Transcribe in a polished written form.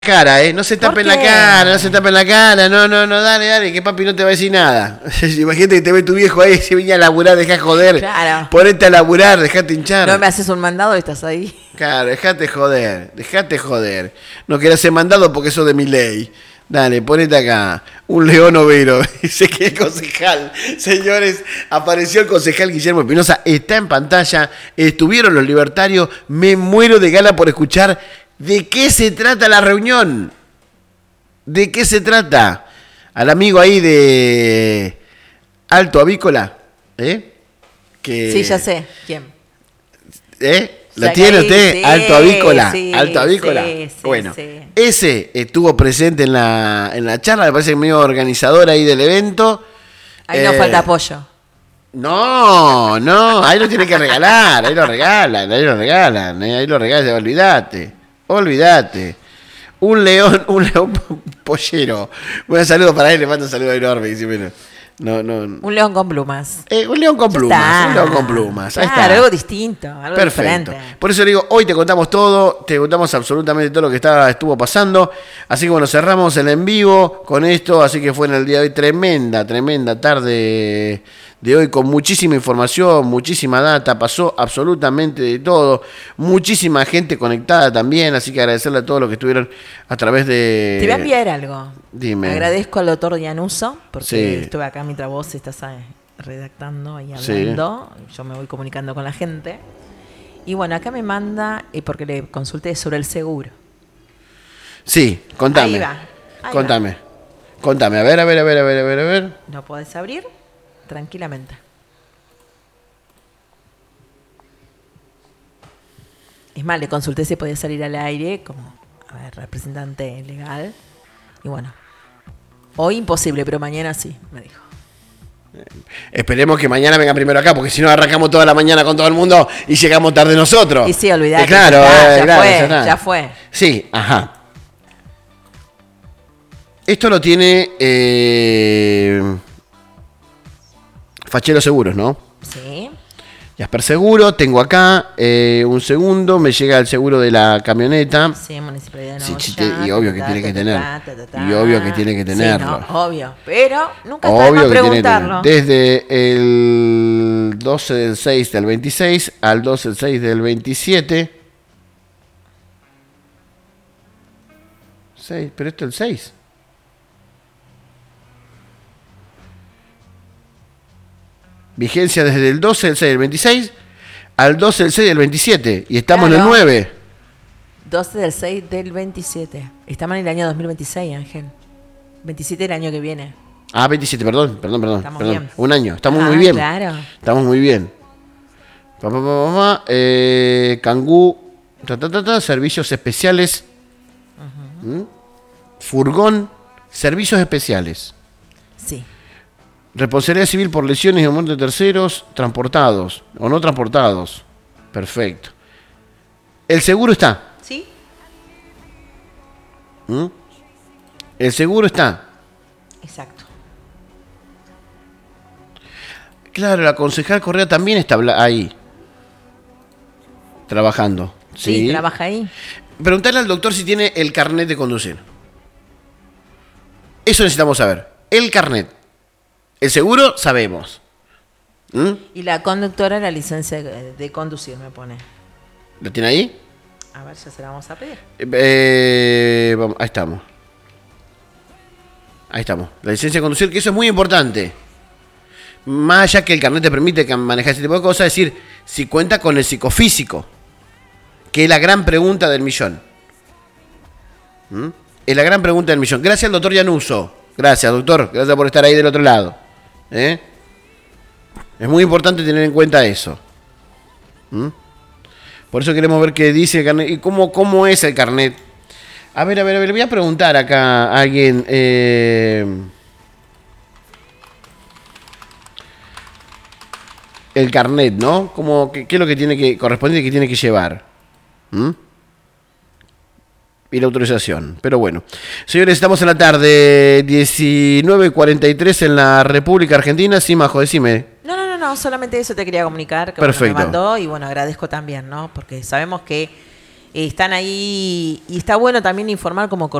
cara, no se tapen la cara, no se tapen la cara, no, dale, que papi no te va a decir nada. Imagínate que te ve tu viejo ahí, si venía a laburar, dejá joder, claro. Ponete a laburar, dejate hinchar. No me haces un mandado y estás ahí. Claro, dejate joder. No querés ser mandado porque sos de mi ley. Dale, ponete acá, un león overo. Dice que el concejal, señores, apareció el concejal Guillermo Espinosa, está en pantalla, estuvieron los libertarios, me muero de gana por escuchar. ¿De qué se trata la reunión? ¿De qué se trata? Al amigo ahí de Alto Avícola, Que... Sí, ya sé. ¿Quién? ¿Lo tiene usted? Sí, Alto Avícola. Sí, Alto Avícola. Sí, bueno, sí. Ese estuvo presente en la charla, me parece que medio organizador ahí del evento. Ahí no falta apoyo. No, ahí lo tiene que regalar, ahí lo regalan, olvídate. Un león pollero. Un saludo para él, le mando un saludo enorme. No. Un león con plumas. Un león con plumas. Ahí está. Algo distinto, algo perfecto. diferente. Por eso le digo, hoy te contamos todo, te contamos absolutamente todo lo que estuvo pasando. Así que bueno, cerramos el en vivo con esto. Así que fue en el día de hoy tremenda tarde de hoy con muchísima información, muchísima data, pasó absolutamente de todo, muchísima gente conectada también, así que agradecerle a todos los que estuvieron a través de... Te voy a enviar algo. Dime. Agradezco al doctor Llanuso, porque sí. Estuve acá mientras vos estás redactando y hablando, sí. Yo me voy comunicando con la gente. Y bueno, acá me manda, porque le consulté sobre el seguro. Sí, contame. Ahí va. Contame, a ver. ¿Lo podés abrir? Tranquilamente. Es más, le consulté si podía salir al aire como representante legal. Y bueno, hoy imposible, pero mañana sí, me dijo. Esperemos que mañana vengan primero acá, porque si no arrancamos toda la mañana con todo el mundo y llegamos tarde nosotros. Y sí, olvidate. Claro, ya fue. Sí, ajá. Esto lo tiene Fachero Seguros, ¿no? Sí. Jasper Seguro, tengo acá un segundo, me llega el seguro de la camioneta. Sí, Municipalidad de Sí, y obvio que tiene que tener. Y obvio que tiene que tenerlo. Sí, no, obvio, pero nunca está de más preguntarlo. Desde el 12 del 6 del 26 al 12 del 6 del 27. 6, pero esto es el 6. Vigencia desde el 12 del 6 del 26 al 12 del 6 del 27. Y estamos en el 9. 12 del 6 del 27. Estamos en el año 2026, Ángel. 27 el año que viene. 27, perdón. Bien. Un año. Estamos muy bien. Claro. Estamos muy bien. Cangú. Servicios especiales. Furgón. Servicios especiales. Sí. Responsabilidad civil por lesiones y muerte de terceros transportados o no transportados. Perfecto. ¿El seguro está? Sí. El seguro está. Exacto. Claro, la concejal Correa también está ahí. Trabajando. Sí, trabaja ahí. Preguntarle al doctor si tiene el carnet de conducir. Eso necesitamos saber. El carnet. El seguro, sabemos. Y la conductora, la licencia de conducir, me pone. ¿Lo tiene ahí? A ver, ya se la vamos a pedir. Ahí estamos. La licencia de conducir, que eso es muy importante. Más allá que el carnet te permite manejar ese tipo de cosas, es decir, si cuenta con el psicofísico, que es la gran pregunta del millón. Es la gran pregunta del millón. Gracias al doctor Llanuso. Gracias, doctor. Gracias por estar ahí del otro lado. Es muy importante tener en cuenta eso. Por eso queremos ver qué dice el carnet y cómo es el carnet. A ver, le voy a preguntar acá a alguien. El carnet, ¿no? ¿Qué es lo que tiene que corresponde que tiene que llevar? Y la autorización. Pero bueno. Señores, estamos en la tarde, 19:43 en la República Argentina. Sí, Majo, decime. No, solamente eso te quería comunicar. Que perfecto. Me mandó y bueno, agradezco también, ¿no? Porque sabemos que Están ahí y está bueno también informar como